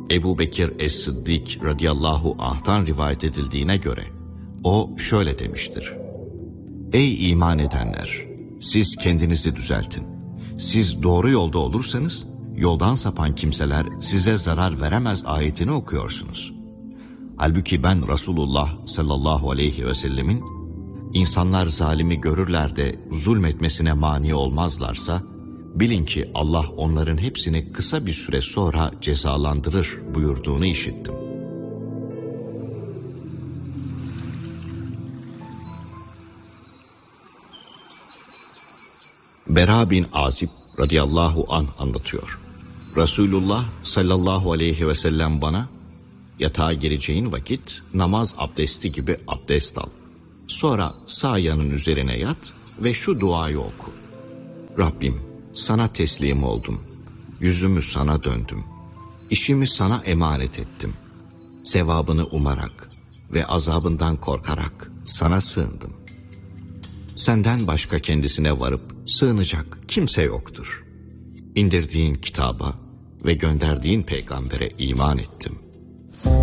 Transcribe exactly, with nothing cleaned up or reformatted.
Ebu Bekir Es-Sıddik radıyallahu anh'tan rivayet edildiğine göre o şöyle demiştir: Ey iman edenler! Siz kendinizi düzeltin. Siz doğru yolda olursanız yoldan sapan kimseler size zarar veremez ayetini okuyorsunuz. Halbuki ben Resulullah sallallahu aleyhi ve sellemin insanlar zalimi görürler de zulmetmesine mani olmazlarsa bilin ki Allah onların hepsini kısa bir süre sonra cezalandırır buyurduğunu işittim. Bera bin Azib radıyallahu anh anlatıyor. Resulullah sallallahu aleyhi ve sellem bana, yatağa gireceğin vakit namaz abdesti gibi abdest al. Sonra sağ yanın üzerine yat ve şu duayı oku. Rabbim, sana teslim oldum. Yüzümü sana döndüm. İşimi sana emanet ettim. Sevabını umarak ve azabından korkarak sana sığındım. Senden başka kendisine varıp sığınacak kimse yoktur. İndirdiğin kitaba ve gönderdiğin peygambere iman ettim.